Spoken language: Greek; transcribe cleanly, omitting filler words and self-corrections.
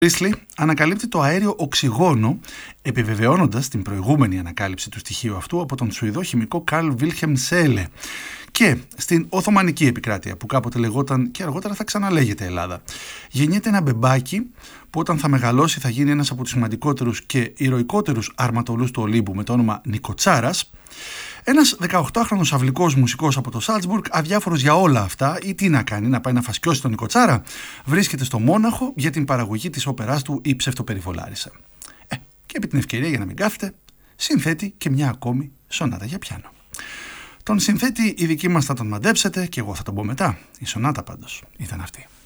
Πρίσλι ανακαλύπτει το αέριο οξυγόνο, επιβεβαιώνοντας την προηγούμενη ανακάλυψη του στοιχείου αυτού από τον Σουηδό χημικό Καρλ Βίλχελμ Σέλε. Και στην Οθωμανική επικράτεια, που κάποτε λεγόταν και αργότερα θα ξαναλέγεται Ελλάδα, γεννιέται ένα μπεμπάκι που όταν θα μεγαλώσει θα γίνει ένας από τους σημαντικότερους και ηρωικότερους αρματολούς του Ολύμπου με το όνομα Νικοτσάρας. Ένας 18χρονος αυλικός μουσικός από το Σάλτσμπουργκ, αδιάφορος για όλα αυτά ή τι να κάνει, να πάει να φασκιώσει τον Νικοτσάρα, βρίσκεται στο Μόναχο για την παραγωγή της όπεράς του «Η Ψευτοπεριβολάρισα». Και επί την ευκαιρία, για να μην κάθεται, συνθέτει και μια ακόμη σονάτα για πιάνο. Τον συνθέτει η δική μας θα τον μαντέψετε και εγώ θα τον πω μετά. Η σονάτα πάντως ήταν αυτή.